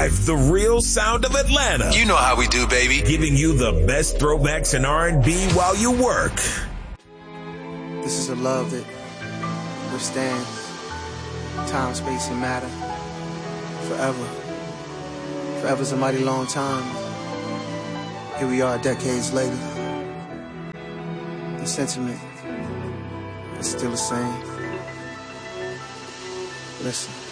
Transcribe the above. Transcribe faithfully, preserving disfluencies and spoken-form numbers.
Live, the real sound of Atlanta. You know how we do, baby. Giving you the best throwbacks in R and B while you work. This is a love that withstands time, space, and matter. Forever. Forever's a mighty long time. Here we are decades later. The sentiment is still the same. Listen.